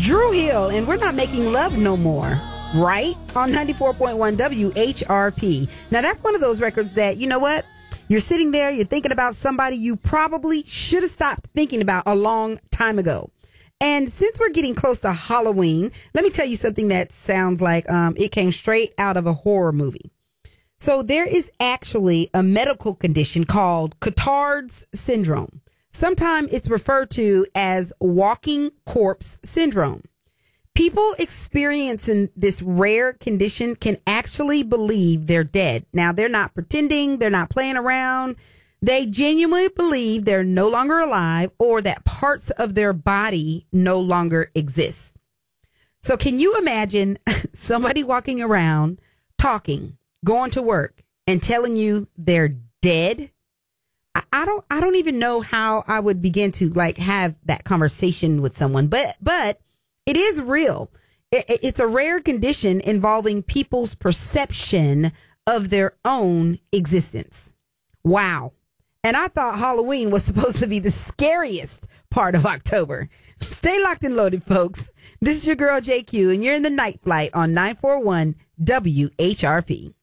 Drew Hill, and we're not making love no more, right? On 94.1 WHRP. Now, that's one of those records that, you know what? You're sitting there, you're thinking about somebody you probably should have stopped thinking about a long time ago. And since we're getting close to Halloween, let me tell you something that sounds like it came straight out of a horror movie. So there is actually a medical condition called Cotard's syndrome. Sometimes it's referred to as walking corpse syndrome. People experiencing this rare condition can actually believe they're dead. Now, they're not pretending, they're not playing around. They genuinely believe they're no longer alive or that parts of their body no longer exist. So can you imagine somebody walking around, talking, going to work, and telling you they're dead? I don't even know how I would begin to have that conversation with someone, but it is real. It's a rare condition involving people's perception of their own existence. Wow. And I thought Halloween was supposed to be the scariest part of October. Stay locked and loaded, folks. This is your girl JQ, and you're in the Night Flight on 941 WHRP.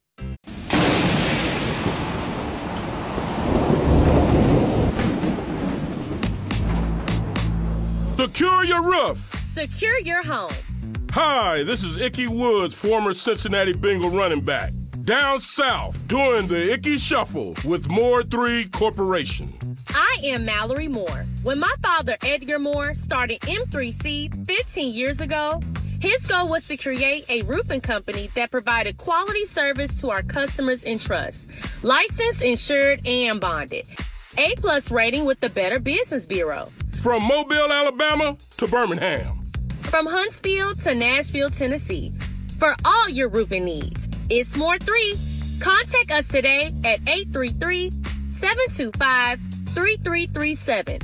Secure your roof. Secure your home. Hi, this is Ickey Woods, former Cincinnati Bengal running back. Down south, doing the Ickey Shuffle with Moore 3 Corporation. I am Mallory Moore. When my father, Edgar Moore, started M3C 15 years ago, his goal was to create a roofing company that provided quality service to our customers in trust. Licensed, insured, and bonded. A+ rating with the Better Business Bureau. From Mobile, Alabama to Birmingham. From Huntsville to Nashville, Tennessee. For all your roofing needs, it's Moore 3. Contact us today at 833-725-3337.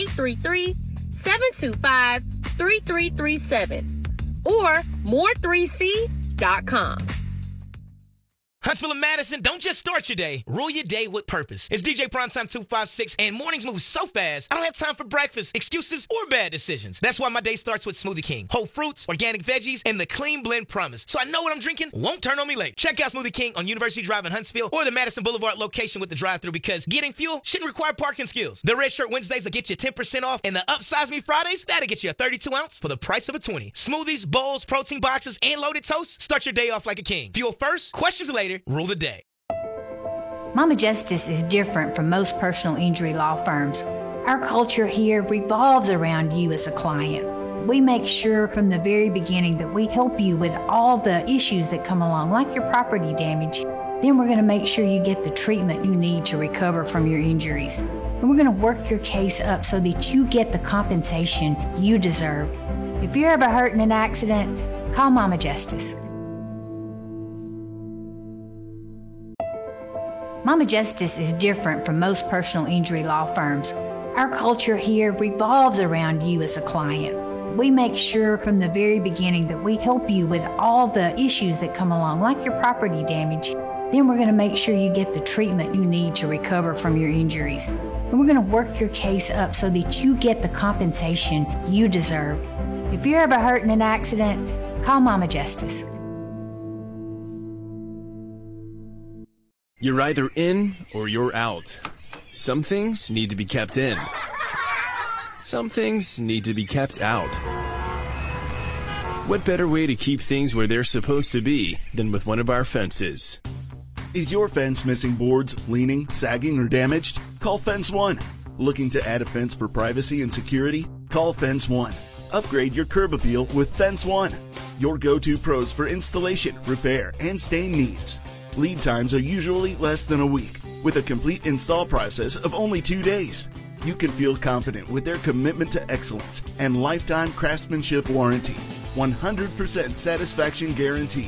833-725-3337. Or more3c.com. Huntsville and Madison, don't just start your day. Rule your day with purpose. It's DJ Primetime 256, and mornings move so fast, I don't have time for breakfast, excuses, or bad decisions. That's why my day starts with Smoothie King. Whole fruits, organic veggies, and the clean blend promise. So I know what I'm drinking won't turn on me late. Check out Smoothie King on University Drive in Huntsville or the Madison Boulevard location with the drive-thru, because getting fuel shouldn't require parking skills. The Red Shirt Wednesdays will get you 10% off, and the Upsize Me Fridays, that'll get you a 32-ounce for the price of a 20. Smoothies, bowls, protein boxes, and loaded toast. Start your day off like a king. Fuel first, questions later. Rule the day. Mama Justice is different from most personal injury law firms. Our culture here revolves around you as a client. We make sure from the very beginning that we help you with all the issues that come along, like your property damage. Then we're going to make sure you get the treatment you need to recover from your injuries. And we're going to work your case up so that you get the compensation you deserve. If you're ever hurt in an accident, call Mama Justice. Mama Justice is different from most personal injury law firms. Our culture here revolves around you as a client. We make sure from the very beginning that we help you with all the issues that come along, like your property damage. Then we're going to make sure you get the treatment you need to recover from your injuries. And we're going to work your case up so that you get the compensation you deserve. If you're ever hurt in an accident, call Mama Justice. You're either in or you're out. Some things need to be kept in. Some things need to be kept out. What better way to keep things where they're supposed to be than with one of our fences? Is your fence missing boards, leaning, sagging, or damaged? Call Fence One. Looking to add a fence for privacy and security? Call Fence One. Upgrade your curb appeal with Fence One. Your go-to pros for installation, repair, and stain needs. Lead times are usually less than a week, with a complete install process of only 2 days. You can feel confident with their commitment to excellence and lifetime craftsmanship warranty. 100% satisfaction guarantee.